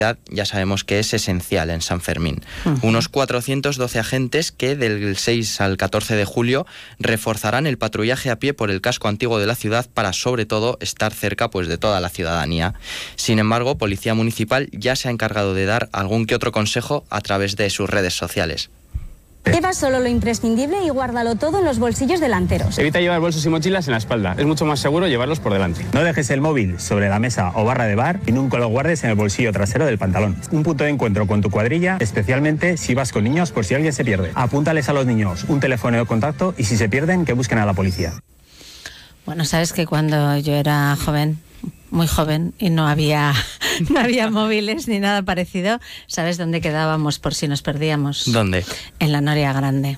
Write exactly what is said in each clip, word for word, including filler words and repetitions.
ya sabemos que es esencial en San Fermín. Uh-huh. Unos cuatrocientos doce agentes que del seis al catorce de julio reforzarán el patrullaje a pie por el casco antiguo de la ciudad para, sobre todo, estar cerca pues, de toda la ciudadanía. Sin embargo, Policía Municipal ya se ha encargado de dar algún que otro consejo a través de sus redes sociales. Lleva solo lo imprescindible y guárdalo todo en los bolsillos delanteros. Evita llevar bolsos y mochilas en la espalda. Es mucho más seguro llevarlos por delante. No dejes el móvil sobre la mesa o barra de bar y nunca lo guardes en el bolsillo trasero del pantalón. Un punto de encuentro con tu cuadrilla, especialmente si vas con niños por si alguien se pierde. Apúntales a los niños un teléfono de contacto y si se pierden, que busquen a la policía. Bueno, sabes que cuando yo era joven, muy joven, y no había, no había móviles ni nada parecido, ¿sabes dónde quedábamos por si nos perdíamos? ¿Dónde? En la Noria Grande.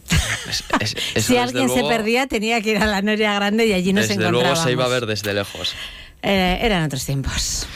Es, es, si alguien luego, se perdía, tenía que ir a la Noria Grande y allí nos encontrábamos. Desde luego se iba a ver desde lejos. Eh, eran otros tiempos.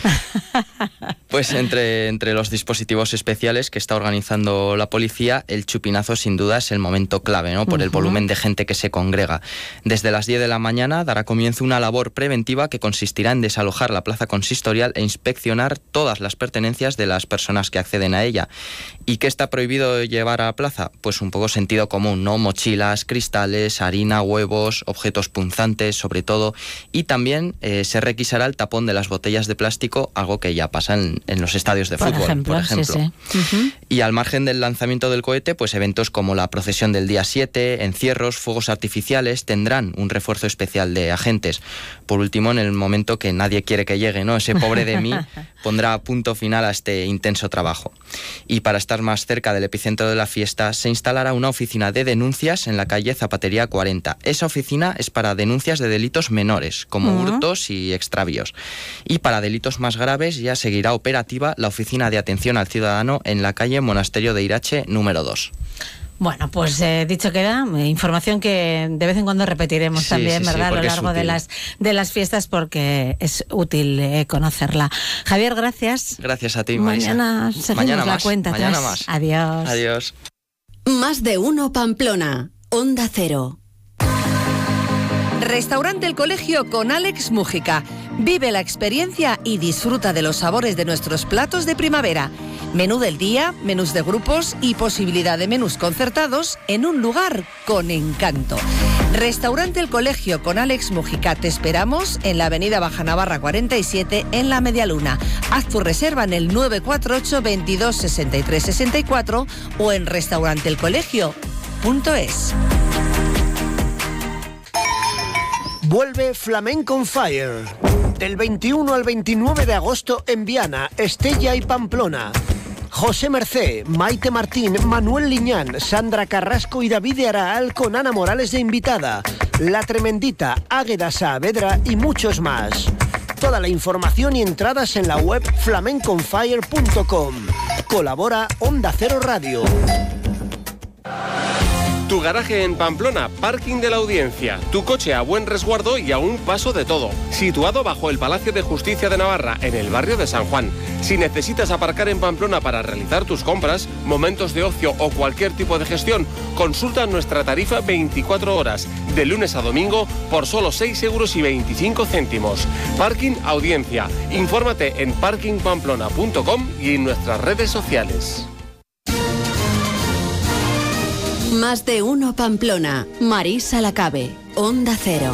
Pues entre, entre los dispositivos especiales que está organizando la policía, el chupinazo sin duda es el momento clave, ¿no? Por uh-huh. el volumen de gente que se congrega. Desde las diez de la mañana dará comienzo una labor preventiva que consistirá en desalojar la plaza consistorial e inspeccionar todas las pertenencias de las personas que acceden a ella. ¿Y qué está prohibido llevar a la plaza? Pues un poco sentido común, ¿no? Mochilas, cristales, harina, huevos, objetos punzantes, sobre todo, y también eh, se requisará el tapón de las botellas de plástico, algo que ya pasa en, en los estadios de por fútbol, ejemplo, por ejemplo. Sí, sí. Uh-huh. Y al margen del lanzamiento del cohete, pues eventos como la procesión del día siete, encierros, fuegos artificiales, tendrán un refuerzo especial de agentes. Por último, en el momento que nadie quiere que llegue, ¿no? Ese pobre de mí pondrá punto final a este intenso trabajo. Y para estar más cerca del epicentro de la fiesta, se instalará una oficina de denuncias en la calle Zapatería cuarenta. Esa oficina es para denuncias de delitos menores, como uh-huh. hurtos y extravíos. Y para delitos más graves ya seguirá operativa la oficina de atención al ciudadano en la calle Monasterio de Irache número dos. Bueno, pues eh, dicho queda, información que de vez en cuando repetiremos sí, también, sí, ¿verdad? Sí, a lo largo de las de las fiestas porque es útil eh, conocerla. Javier, gracias. Gracias a ti, Marisa. Mañana seguimos mañana la más, cuenta. Mañana atrás. más. Adiós. Adiós. Más de uno Pamplona, Onda Cero. Restaurante El Colegio con Alex Mújica. Vive la experiencia y disfruta de los sabores de nuestros platos de primavera. Menú del día, menús de grupos y posibilidad de menús concertados en un lugar con encanto. Restaurante El Colegio con Alex Mújica. Te esperamos en la avenida Baja Navarra cuarenta y siete en La Medialuna. Haz tu reserva en el nueve cuatro ocho, veintidós, sesenta y tres, sesenta y cuatro o en restaurante el colegio punto es. Vuelve Flamenco on Fire. Del veintiuno al veintinueve de agosto en Viana, Estella y Pamplona. José Mercé, Maite Martín, Manuel Liñán, Sandra Carrasco y David Araal con Ana Morales de invitada. La Tremendita, Águeda Saavedra y muchos más. Toda la información y entradas en la web flamenco on fire punto com. Colabora Onda Cero Radio. Tu garaje en Pamplona, Parking de la Audiencia. Tu coche a buen resguardo y a un paso de todo. Situado bajo el Palacio de Justicia de Navarra, en el barrio de San Juan. Si necesitas aparcar en Pamplona para realizar tus compras, momentos de ocio o cualquier tipo de gestión, consulta nuestra tarifa veinticuatro horas, de lunes a domingo, por solo seis euros y veinticinco céntimos. Parking Audiencia. Infórmate en parking pamplona punto com y en nuestras redes sociales. Más de uno Pamplona, Marisa Lacabe, Onda Cero.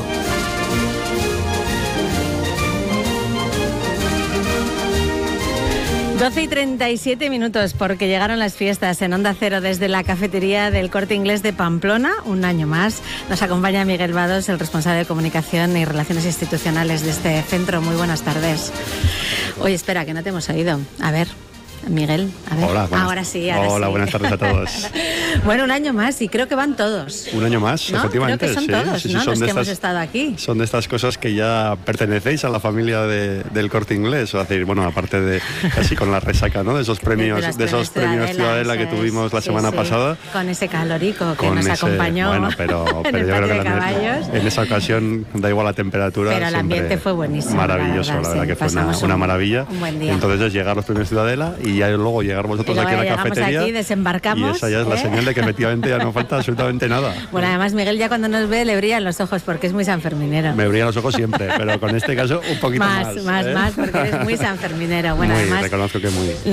doce y treinta y siete minutos porque llegaron las fiestas en Onda Cero desde la cafetería del Corte Inglés de Pamplona, un año más. Nos acompaña Miguel Vados, el responsable de comunicación y relaciones institucionales de este centro. Muy buenas tardes. Oye, espera, que no te hemos oído. A ver... Miguel, a ver. Hola, buenas, ahora sí, ahora hola, sí. buenas tardes a todos. Bueno, un año más y creo que van todos. Un año más, ¿no? efectivamente. Creo que son sí, todos, sí, sí, ¿no? son Los de que estas, hemos estado aquí. Son de estas cosas que ya pertenecéis a la familia de, del Corte Inglés, o decir, bueno, aparte de casi con la resaca, ¿no? De esos premios, de, de esos premios Ciudadela que tuvimos la sí, semana sí. pasada. Con ese calorico que con nos ese, acompañó. Bueno, pero, pero yo creo que la, en esa ocasión da igual la temperatura. Pero el ambiente fue buenísimo. Maravilloso, la verdad, la verdad que fue una, un, una maravilla. Un buen día. Y entonces llegar los premios Ciudadela y, y ya luego llegar vosotros aquí a la cafetería. Aquí, desembarcamos. Y esa ya es la ¿eh? señal de que efectivamente ya no falta absolutamente nada. Bueno, además Miguel ya cuando nos ve le brillan los ojos porque es muy sanferminero. Me brillan los ojos siempre, pero con este caso un poquito más. Más, más, ¿eh? más, porque eres muy sanferminero. Bueno, muy, además, reconozco que muy.